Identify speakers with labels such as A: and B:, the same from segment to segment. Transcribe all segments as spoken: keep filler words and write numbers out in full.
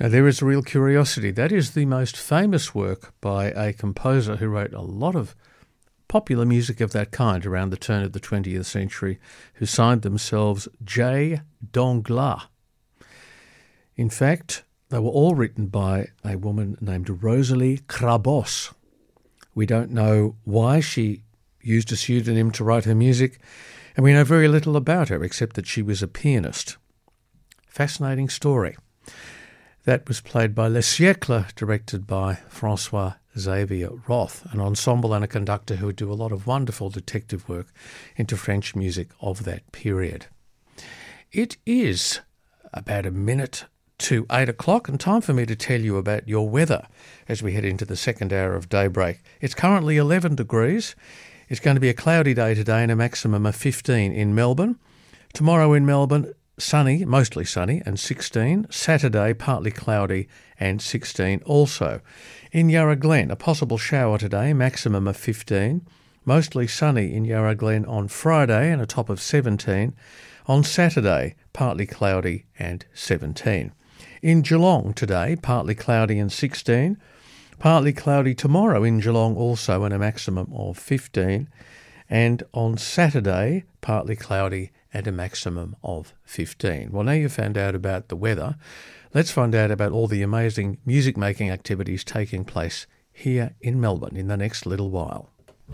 A: Now, there is a real curiosity. That is the most famous work by a composer who wrote a lot of popular music of that kind around the turn of the twentieth century, who signed themselves J. Danglars. In fact, they were all written by a woman named Rosalie Krabos. We don't know why she used a pseudonym to write her music, and we know very little about her except that she was a pianist. Fascinating story. That was played by Le Siècle, directed by Francois Xavier Roth, an ensemble and a conductor who would do a lot of wonderful detective work into French music of that period. It is about a minute to eight o'clock and time for me to tell you about your weather as we head into the second hour of daybreak. It's currently eleven degrees. It's going to be a cloudy day today and a maximum of fifteen in Melbourne. Tomorrow in Melbourne, sunny, mostly sunny, and sixteen. Saturday, partly cloudy and sixteen also. In Yarra Glen, a possible shower today, maximum of fifteen. Mostly sunny in Yarra Glen on Friday and a top of seventeen. On Saturday, partly cloudy and seventeen. In Geelong today, partly cloudy and sixteen. Partly cloudy tomorrow in Geelong also and a maximum of fifteen. And on Saturday, partly cloudy and a maximum of fifteen. Well, now you've found out about the weather, let's find out about all the amazing music-making activities taking place here in Melbourne in the next little while.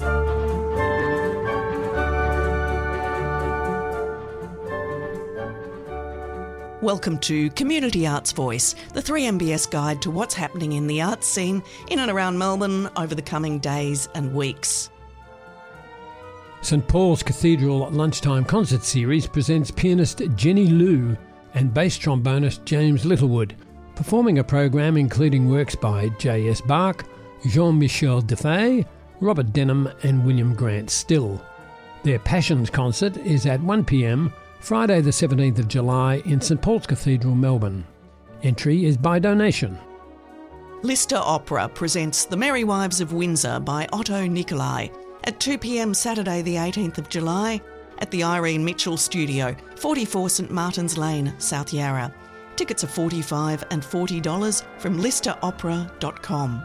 B: Welcome to Community Arts Voice, the three M B S guide to what's happening in the arts scene in and around Melbourne over the coming days and weeks.
C: St Paul's Cathedral Lunchtime Concert Series presents pianist Jenny Liu and bass trombonist James Littlewood, performing a program including works by J S Bach, Jean-Michel Defay, Robert Denham and William Grant Still. Their Passions concert is at one p m Friday the seventeenth of July in St Paul's Cathedral, Melbourne. Entry is by donation.
B: Lister Opera presents The Merry Wives of Windsor by Otto Nicolai at two p m Saturday the eighteenth of July at the Irene Mitchell Studio, forty-four St Martin's Lane, South Yarra. Tickets are forty-five dollars and forty dollars from lister opera dot com.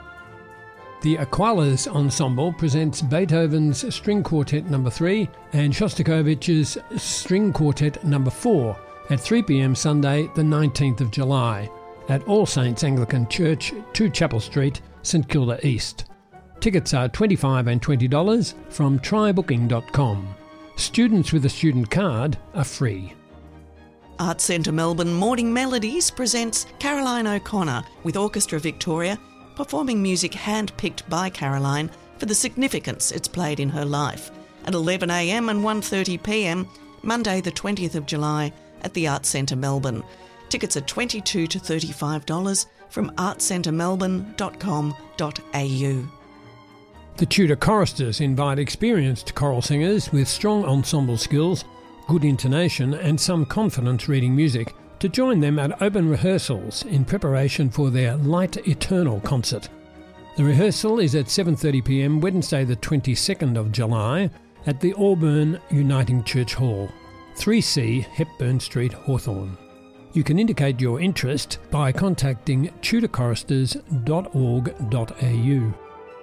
C: The Aqualas Ensemble presents Beethoven's String Quartet number three and Shostakovich's String Quartet number four at three p m Sunday the nineteenth of July at All Saints Anglican Church, two Chapel Street, St Kilda East. Tickets are twenty-five dollars and twenty dollars from try booking dot com. Students with a student card are free.
B: Arts Centre Melbourne Morning Melodies presents Caroline O'Connor with Orchestra Victoria, performing music hand-picked by Caroline for the significance it's played in her life at eleven a m and one thirty p m Monday the twentieth of July at the Arts Centre Melbourne. Tickets are twenty-two dollars to thirty-five dollars from arts centre melbourne dot com dot a u.
C: The Tudor Choristers invite experienced choral singers with strong ensemble skills, good intonation and some confidence reading music to join them at open rehearsals in preparation for their Light Eternal concert. The rehearsal is at seven thirty p m Wednesday the twenty-second of July at the Auburn Uniting Church Hall, three C Hepburn Street, Hawthorn. You can indicate your interest by contacting tudor choristers dot org dot a u.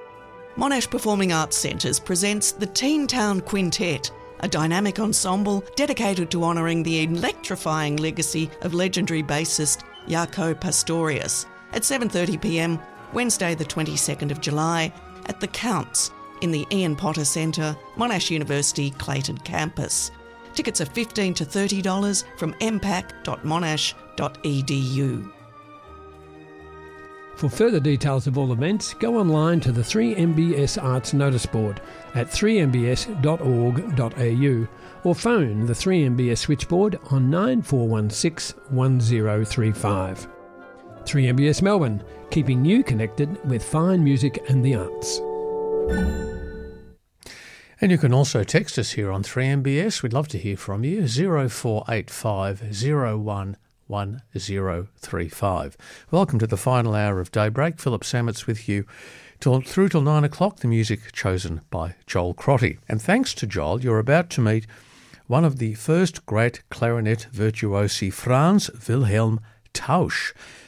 B: Monash Performing Arts Centres presents the Teen Town Quintet, a dynamic ensemble dedicated to honouring the electrifying legacy of legendary bassist Jaco Pastorius at seven thirty p m Wednesday the twenty-second of July at The Counts in the Ian Potter Centre, Monash University, Clayton Campus. Tickets are fifteen dollars to thirty dollars from m pac dot monash dot e d u.
C: For further details of all events, go online to the three M B S Arts Notice Board at three m b s dot org dot a u or phone the three M B S switchboard on nine four one six one zero three five. three M B S Melbourne, keeping you connected with fine music and the arts.
A: And you can also text us here on three M B S. We'd love to hear from you. zero four eight five zero one one zero three five. Welcome to the final hour of Daybreak. Philip Samet's with you till, through till nine o'clock, the music chosen by Joel Crotty. And thanks to Joel, you're about to meet one of the first great clarinet virtuosi, Franz Wilhelm Tausch,